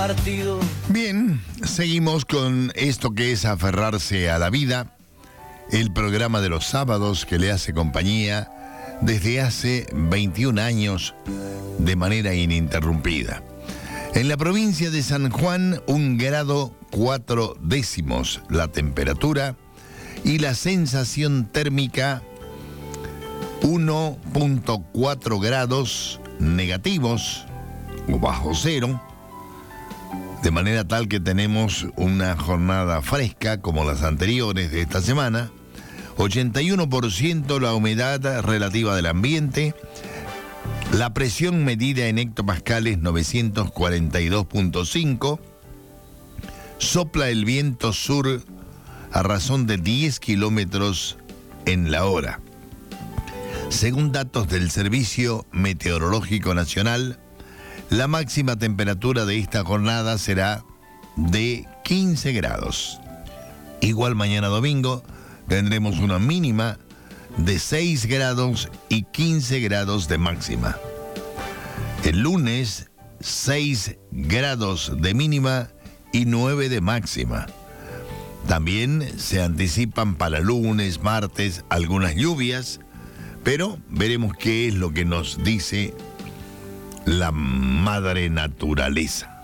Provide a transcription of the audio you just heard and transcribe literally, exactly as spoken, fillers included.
partido. Bien, seguimos con esto que es aferrarse a la vida, el programa de los sábados que le hace compañía desde hace veintiún años de manera ininterrumpida. En la provincia de San Juan, un grado cuatro décimos la temperatura y la sensación térmica uno punto cuatro grados negativos o bajo cero, de manera tal que tenemos una jornada fresca como las anteriores de esta semana. ochenta y uno por ciento la humedad relativa del ambiente. La presión medida en hectopascales novecientos cuarenta y dos punto cinco. Sopla el viento sur a razón de diez kilómetros en la hora. Según datos del Servicio Meteorológico Nacional, la máxima temperatura de esta jornada será de quince grados. Igual mañana domingo tendremos una mínima de seis grados y quince grados de máxima. El lunes, seis grados de mínima y nueve de máxima. También se anticipan para lunes, martes, algunas lluvias, pero veremos qué es lo que nos dice la madre naturaleza.